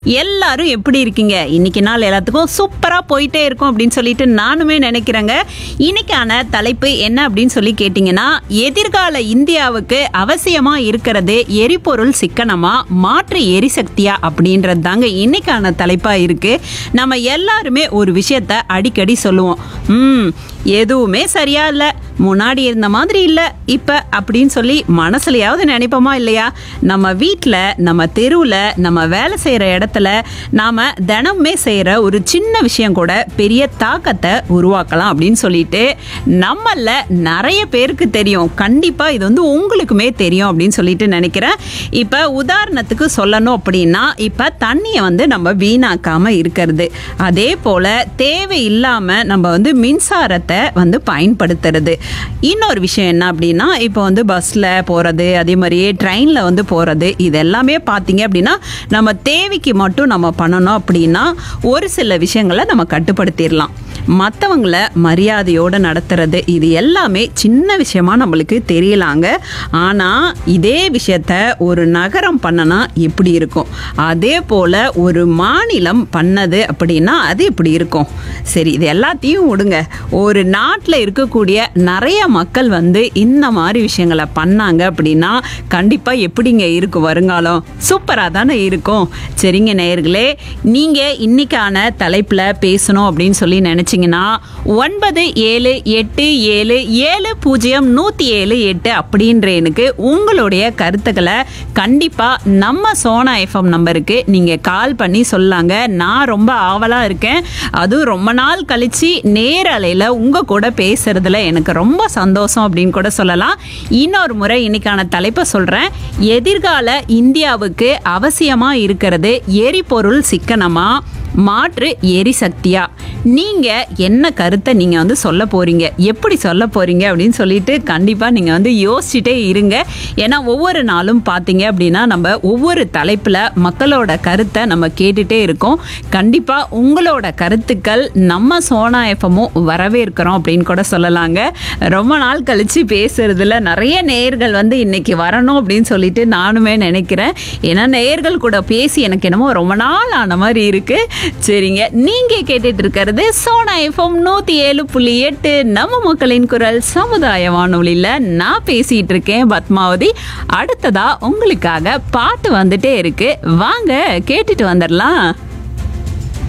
எல்லாரும் எப்படி இருக்கீங்க? இன்னைக்கு நாள் எல்லாத்துக்கும் சூப்பரா போயிட்டே இருக்கும் அப்படின்னு சொல்லிட்டு நானுமே நினைக்கிறேங்க. இன்னைக்கான தலைப்பு என்ன அப்படின்னு சொல்லி கேட்டீங்கன்னா, எதிர்கால இந்தியாவுக்கு அவசியமா இருக்கிறது எரிபொருள் சிக்கனமா மாற்று எரிசக்தியா அப்படின்றது தாங்க இன்னைக்கான தலைப்பா இருக்கு. நம்ம எல்லாருமே ஒரு விஷயத்த அடிக்கடி சொல்லுவோம், எதுவுமே சரியா இல்ல, முன்னாடி இருந்த மாதிரி இல்ல இப்ப அப்படின்னு சொல்லி மனசுலயாவது நினைப்போமா இல்லையா? நம்ம வீட்டுல, நம்ம தெருவுல, நம்ம வேலை செய்யற இடத்துல நாம தினமுமே செய்யற ஒரு சின்ன விஷயம் கூட பெரிய தாக்கத்தை உருவாக்கலாம் அப்படின்னு சொல்லிட்டு நம்மள நிறைய பேருக்கு தெரியும். கண்டிப்பா இது உங்களுக்குமே தெரியும் அப்படின்னு சொல்லிட்டு நினைக்கிறேன். இப்ப உதாரணத்துக்கு சொல்லணும் அப்படின்னா, இப்ப தண்ணியை நம்ம வீணாக்காம இருக்கிறது, அதே போல தேவையில்லாம நம்ம மின்சாரத்தை பயன்படுத்துறது. இன்னொரு விஷயம் என்ன அப்படின்னா, இப்போ பஸ்ல போறது, அதே மாதிரியே ட்ரெயின்ல போறது, இது எல்லாமே பார்த்தீங்க அப்படின்னா நம்ம தேவைக்கு மட்டும் நம்ம பண்ணணும் அப்படின்னா ஒரு சில விஷயங்களை நம்ம கட்டுப்படுத்திடலாம். மற்றவங்களை மரியாதையோடு நடத்துறது, இது எல்லாமே சின்ன விஷயமா நம்மளுக்கு தெரியலாங்க. ஆனால் இதே விஷயத்த ஒரு நகரம் பண்ணனா எப்படி இருக்கும், அதே போல் ஒரு மாநிலம் பண்ணது அப்படின்னா அது எப்படி இருக்கும்? சரி, இது எல்லாத்தையும் விடுங்க. ஒரு நாட்டில் இருக்கக்கூடிய நிறைய மக்கள் இந்த மாதிரி விஷயங்களை பண்ணாங்க அப்படின்னா கண்டிப்பாக எப்படிங்க இருக்கும் வருங்காலம்? சூப்பராக தானே இருக்கும். சரிங்க நேயர்களே, நீங்கள் இன்னைக்கான தலைப்பில் பேசணும் அப்படின்னு சொல்லி நினச்சிங்கன்னா 9787700178 அப்படின்ற எனக்கு உங்களுடைய கருத்துக்களை கண்டிப்பாக நம்ம சோனா எஃப்எம் நம்பருக்கு நீங்கள் கால் பண்ணி சொல்லாங்க. நான் ரொம்ப ஆவலாக இருக்கேன். அதுவும் ரொம்ப நாள் கழிச்சு நேரலையில் உங்கள் கூட பேசுறதுல எனக்கு ரொம்ப சந்தோஷம் அப்படின்னு கூட சொல்லலாம். இன்னொரு முறை இன்னைக்கான தலைப்பை சொல்கிறேன். எதிர்கால இந்தியாவுக்கு அவசியமாக இருக்கிறது எரிபொருள் சிக்கனமா மாற்று எரிசக்தியா? நீங்க என்ன கருத்தை நீங்க சொல்ல போறீங்க, எப்படி சொல்ல போறீங்க அப்படின்னு சொல்லிட்டு கண்டிப்பா நீங்க யோசிச்சுட்டே இருங்க. ஏன்னா ஒவ்வொரு நாளும் பார்த்தீங்க அப்படின்னா நம்ம ஒவ்வொரு தலைப்புல மக்களோட கருத்தை நம்ம கேட்டுட்டே இருக்கோம். கண்டிப்பா உங்களோட கருத்துக்கள் நம்ம சோனா எஃப்எம்மும் வரவேற்கிறோம் அப்படின்னு கூட சொல்லலாங்க. ரொம்ப நாள் கழிச்சு பேசுறதுல நிறைய நேயர்கள் இன்னைக்கு வரணும் அப்படின்னு சொல்லிட்டு நானுமே நினைக்கிறேன். ஏன்னா நேயர்கள் கூட பேசி எனக்கு என்னமோ ரொம்ப நாள் ஆன மாதிரி இருக்கு. சரிங்க, நீங்க கேட்டுட்டு இருக்கிறது சோனா எஃப்எம் 107.8 நம்ம மக்களின் குரல் சமுதாய வானொலியில நான் பேசிட்டு இருக்கேன் பத்மாவதி. அடுத்ததா உங்களுக்காக பாட்டு வந்துட்டே இருக்கு, வாங்க கேட்டுட்டு வந்துடலாம்.